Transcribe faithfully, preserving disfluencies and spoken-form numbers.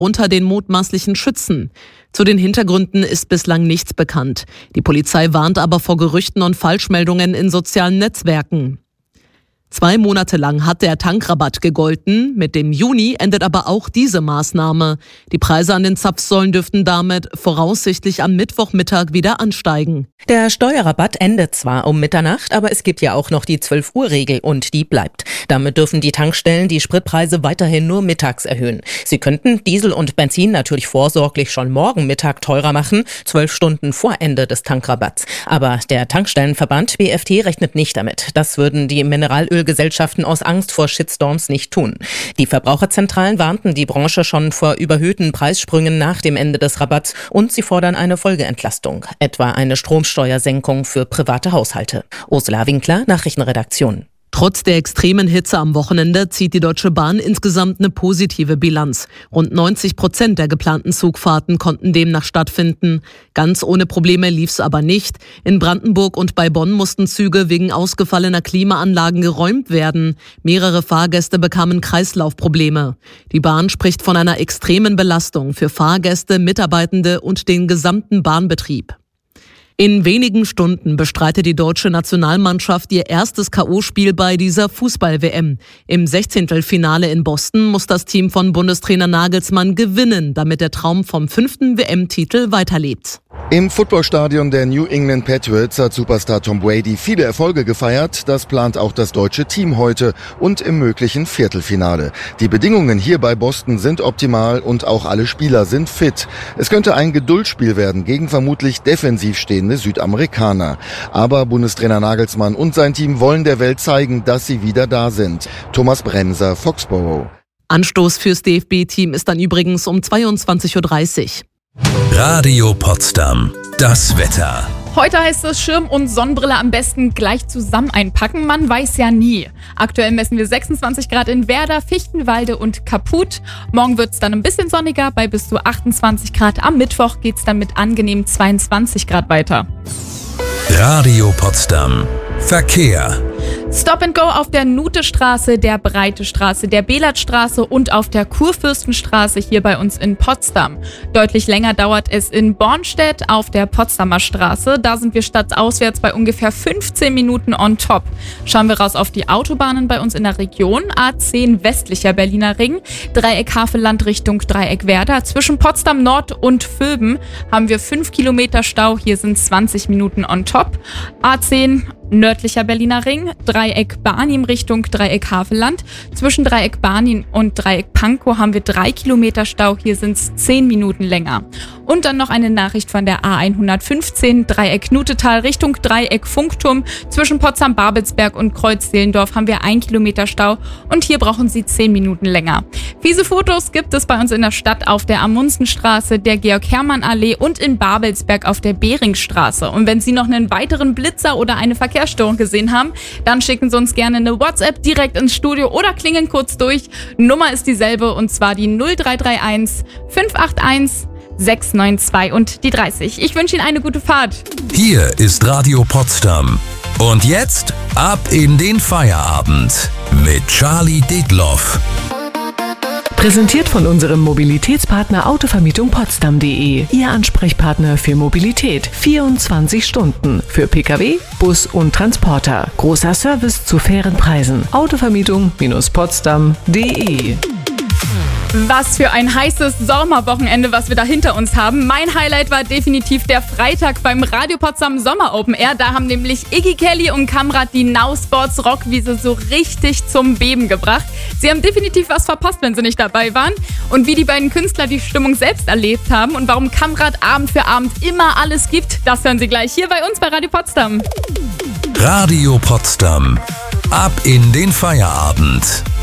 unter den mutmaßlichen Schützen. Zu den Hintergründen ist bislang nichts bekannt. Die Polizei warnt aber vor Gerüchten und Falschmeldungen in sozialen Netzwerken. Zwei Monate lang hat der Tankrabatt gegolten. Mit dem Juni endet aber auch diese Maßnahme. Die Preise an den Zapfsäulen dürften damit voraussichtlich am Mittwochmittag wieder ansteigen. Der Steuerrabatt endet zwar um Mitternacht, aber es gibt ja auch noch die zwölf Uhr Regel und die bleibt. Damit dürfen die Tankstellen die Spritpreise weiterhin nur mittags erhöhen. Sie könnten Diesel und Benzin natürlich vorsorglich schon morgen Mittag teurer machen, zwölf Stunden vor Ende des Tankrabatts. Aber der Tankstellenverband B F T rechnet nicht damit. Das würden die Mineralölgesellschaften aus Angst vor Shitstorms nicht tun. Die Verbraucherzentralen warnten die Branche schon vor überhöhten Preissprüngen nach dem Ende des Rabatts und sie fordern eine Folgeentlastung, etwa eine Stromsteuersenkung für private Haushalte. Ursula Winkler, Nachrichtenredaktion. Trotz der extremen Hitze am Wochenende zieht die Deutsche Bahn insgesamt eine positive Bilanz. Rund neunzig Prozent der geplanten Zugfahrten konnten demnach stattfinden. Ganz ohne Probleme lief's aber nicht. In Brandenburg und bei Bonn mussten Züge wegen ausgefallener Klimaanlagen geräumt werden. Mehrere Fahrgäste bekamen Kreislaufprobleme. Die Bahn spricht von einer extremen Belastung für Fahrgäste, Mitarbeitende und den gesamten Bahnbetrieb. In wenigen Stunden bestreitet die deutsche Nationalmannschaft ihr erstes K O-Spiel bei dieser Fußball-W M. Im Sechzehntelfinale in Boston muss das Team von Bundestrainer Nagelsmann gewinnen, damit der Traum vom fünften W M-Titel weiterlebt. Im Footballstadion der New England Patriots hat Superstar Tom Brady viele Erfolge gefeiert. Das plant auch das deutsche Team heute und im möglichen Viertelfinale. Die Bedingungen hier bei Boston sind optimal und auch alle Spieler sind fit. Es könnte ein Geduldsspiel werden gegen vermutlich defensiv stehende Südamerikaner. Aber Bundestrainer Nagelsmann und sein Team wollen der Welt zeigen, dass sie wieder da sind. Thomas Bremser, Foxborough. Anstoß fürs D F B-Team ist dann übrigens um zweiundzwanzig Uhr dreißig. Radio Potsdam. Das Wetter. Heute heißt es Schirm und Sonnenbrille am besten gleich zusammen einpacken. Man weiß ja nie. Aktuell messen wir sechsundzwanzig Grad in Werder, Fichtenwalde und Kaput. Morgen wird es dann ein bisschen sonniger bei bis zu achtundzwanzig Grad. Am Mittwoch geht es dann mit angenehm zweiundzwanzig Grad weiter. Radio Potsdam. Verkehr. Stop and Go auf der Nutestraße, der Breite Straße, der Belatstraße und auf der Kurfürstenstraße hier bei uns in Potsdam. Deutlich länger dauert es in Bornstedt auf der Potsdamer Straße. Da sind wir stadtauswärts bei ungefähr fünfzehn Minuten on top. Schauen wir raus auf die Autobahnen bei uns in der Region. A zehn westlicher Berliner Ring, Dreieck Havelland Richtung Dreieck Werder. Zwischen Potsdam Nord und Vöben haben wir fünf Kilometer Stau. Hier sind zwanzig Minuten on top. A zehn nördlicher Berliner Ring, Dreieck Barnim Richtung Dreieck Havelland. Zwischen Dreieck Barnim und Dreieck Pankow haben wir drei Kilometer Stau. Hier sind es zehn Minuten länger. Und dann noch eine Nachricht von der A hundertfünfzehn, Dreieck Nutetal Richtung Dreieck Funkturm. Zwischen Potsdam-Babelsberg und Kreuz-Sehlendorf haben wir ein Kilometer Stau und hier brauchen Sie zehn Minuten länger. Fiese Fotos gibt es bei uns in der Stadt auf der Amundsenstraße, der Georg-Hermann-Allee und in Babelsberg auf der Beringstraße. Und wenn Sie noch einen weiteren Blitzer oder eine Verkehrsstörung gesehen haben, dann schicken Sie uns gerne eine WhatsApp direkt ins Studio oder klingeln kurz durch. Nummer ist dieselbe und zwar die null drei drei eins fünf acht eins sechs neun zwei und die dreißig. Ich wünsche Ihnen eine gute Fahrt. Hier ist Radio Potsdam. Und jetzt ab in den Feierabend mit Charlie Detloff. Präsentiert von unserem Mobilitätspartner Autovermietung Potsdam punkt de. Ihr Ansprechpartner für Mobilität. vierundzwanzig Stunden. Für Pkw, Bus und Transporter. Großer Service zu fairen Preisen. Autovermietung Potsdam punkt de. Was für ein heißes Sommerwochenende, was wir da hinter uns haben. Mein Highlight war definitiv der Freitag beim Radio Potsdam Sommer Open Air. Da haben nämlich Iggy Kelly und Kamrat die Now Sports Rockwiese so richtig zum Beben gebracht. Sie haben definitiv was verpasst, wenn sie nicht dabei waren. Und wie die beiden Künstler die Stimmung selbst erlebt haben und warum Kamrat Abend für Abend immer alles gibt, das hören Sie gleich hier bei uns bei Radio Potsdam. Radio Potsdam. Ab in den Feierabend.